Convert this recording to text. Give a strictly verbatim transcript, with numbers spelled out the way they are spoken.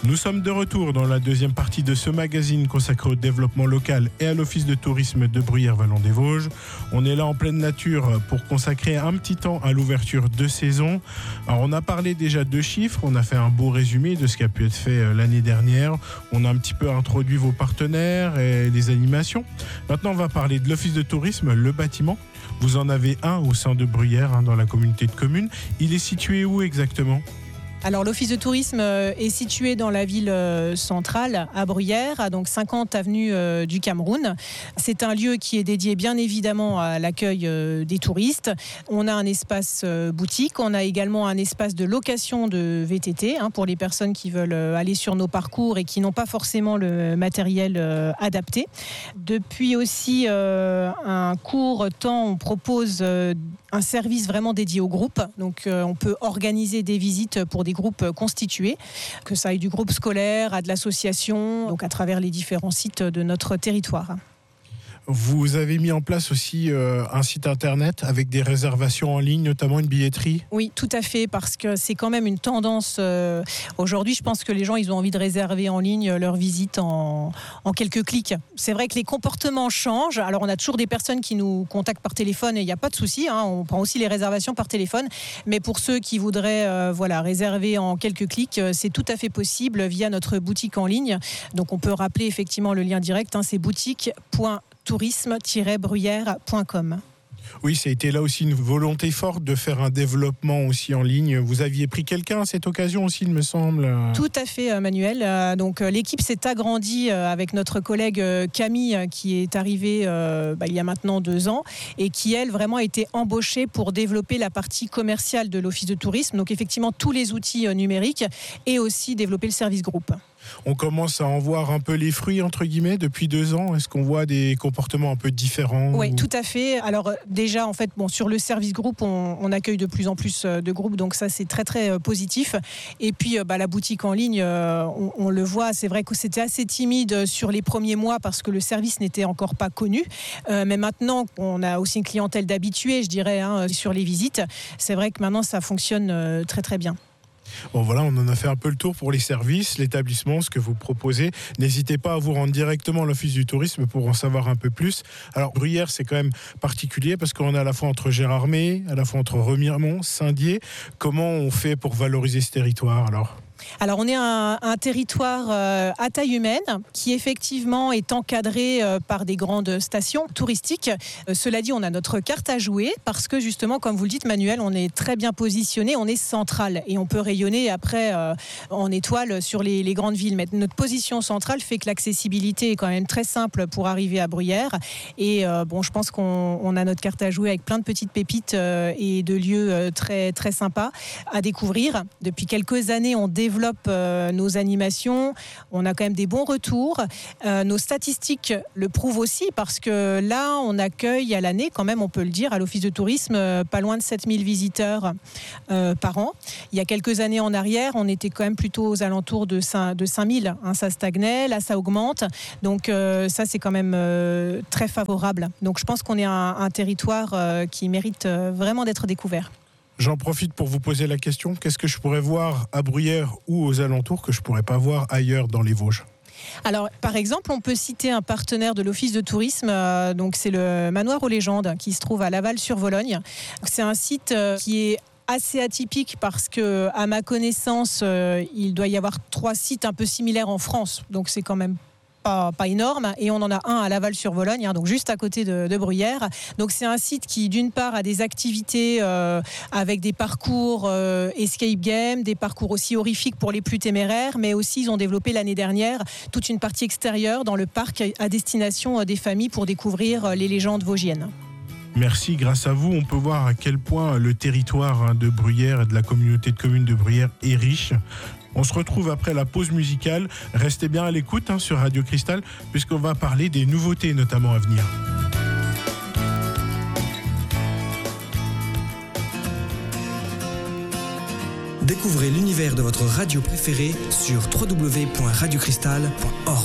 Nous sommes de retour dans la deuxième partie de ce magazine consacré au développement local et à l'office de tourisme de Bruyères-Vallon-des-Vosges. On est là en pleine nature pour consacrer un petit temps à l'ouverture de saison. Alors on a parlé déjà de chiffres, on a fait un beau résumé de ce qui a pu être fait l'année dernière. On a un petit peu introduit vos partenaires et les animations. Maintenant on va parler de l'office de tourisme, le bâtiment. Vous en avez un au sein de Bruyères, hein, dans la communauté de communes. Il est situé où exactement ? Alors l'office de tourisme est situé dans la ville centrale à Bruyères, à donc cinquante avenue du Cameroun. C'est un lieu qui est dédié bien évidemment à l'accueil des touristes. On a un espace boutique, on a également un espace de location de V T T hein, pour les personnes qui veulent aller sur nos parcours et qui n'ont pas forcément le matériel adapté. Depuis aussi euh, un court temps, on propose euh, un service vraiment dédié au groupe. Donc euh, on peut organiser des visites pour des groupes constitués, que ça aille du groupe scolaire à de l'association, donc à travers les différents sites de notre territoire. Vous avez mis en place aussi euh, un site internet avec des réservations en ligne, notamment une billetterie ? Oui, tout à fait, parce que c'est quand même une tendance. Euh, aujourd'hui, je pense que les gens, ils ont envie de réserver en ligne leur visite en, en quelques clics. C'est vrai que les comportements changent. Alors, on a toujours des personnes qui nous contactent par téléphone et il n'y a pas de souci. Hein, on prend aussi les réservations par téléphone. Mais pour ceux qui voudraient euh, voilà, réserver en quelques clics, c'est tout à fait possible via notre boutique en ligne. Donc, on peut rappeler effectivement le lien direct. Hein, c'est boutique point tourisme tiret bruyères point com. Oui, ça a été là aussi une volonté forte de faire un développement aussi en ligne. Vous aviez pris quelqu'un à cette occasion aussi, il me semble. Tout à fait, Manuel. Donc, l'équipe s'est agrandie avec notre collègue Camille, qui est arrivée euh, bah, il y a maintenant deux ans et qui, elle, vraiment a été embauchée pour développer la partie commerciale de l'office de tourisme. Donc, effectivement, tous les outils numériques et aussi développer le service groupe. On commence à en voir un peu les fruits, entre guillemets, depuis deux ans. Est-ce qu'on voit des comportements un peu différents ? Oui, ou... tout à fait. Alors déjà, en fait, bon, sur le service groupe, on, on accueille de plus en plus de groupes, donc ça, c'est très, très positif. Et puis, bah, la boutique en ligne, on, on le voit, c'est vrai que c'était assez timide sur les premiers mois parce que le service n'était encore pas connu. Euh, mais maintenant, on a aussi une clientèle d'habitués, je dirais, hein, sur les visites. C'est vrai que maintenant, ça fonctionne très, très bien. Bon voilà, on en a fait un peu le tour pour les services, l'établissement, ce que vous proposez. N'hésitez pas à vous rendre directement à l'office du tourisme pour en savoir un peu plus. Alors Bruyères, c'est quand même particulier parce qu'on est à la fois entre Gérardmer, à la fois entre Remiremont, Saint-Dié. Comment on fait pour valoriser ce territoire alors ? Alors on est un, un territoire euh, à taille humaine qui effectivement est encadré euh, par des grandes stations touristiques. Euh, cela dit, on a notre carte à jouer parce que justement, comme vous le dites Manuel, on est très bien positionné, on est central et on peut rayonner après euh, en étoile sur les, les grandes villes. Mais notre position centrale fait que l'accessibilité est quand même très simple pour arriver à Bruyères. Et euh, bon, je pense qu'on on a notre carte à jouer avec plein de petites pépites euh, et de lieux euh, très, très sympas à découvrir. Depuis quelques années, on développe développe euh, nos animations, on a quand même des bons retours. Euh, nos statistiques le prouvent aussi parce que là, on accueille à l'année, quand même, on peut le dire, à l'office de tourisme, euh, pas loin de sept mille visiteurs euh, par an. Il y a quelques années en arrière, on était quand même plutôt aux alentours de cinq mille. Hein, ça stagnait, là, ça augmente. Donc, euh, ça, c'est quand même euh, très favorable. Donc, je pense qu'on est un, un territoire euh, qui mérite euh, vraiment d'être découvert. J'en profite pour vous poser la question. Qu'est-ce que je pourrais voir à Bruyères ou aux alentours que je ne pourrais pas voir ailleurs dans les Vosges ? Alors, par exemple, on peut citer un partenaire de l'office de tourisme, euh, donc c'est le Manoir aux légendes qui se trouve à Laval-sur-Vologne. C'est un site euh, qui est assez atypique parce que, à ma connaissance, euh, il doit y avoir trois sites un peu similaires en France. Donc, c'est quand même Pas, pas énorme, et on en a un à Laval-sur-Vologne, hein, donc juste à côté de, de Bruyères. Donc c'est un site qui d'une part a des activités euh, avec des parcours euh, escape game, des parcours aussi horrifiques pour les plus téméraires, mais aussi ils ont développé l'année dernière toute une partie extérieure dans le parc à destination des familles pour découvrir les légendes vosgiennes. Merci, grâce à vous, on peut voir à quel point le territoire de Bruyères et de la communauté de communes de Bruyères est riche. On se retrouve après la pause musicale. Restez bien à l'écoute hein, sur Radio Cristal, puisqu'on va parler des nouveautés notamment à venir. Découvrez l'univers de votre radio préférée sur w w w point radio cristal point org.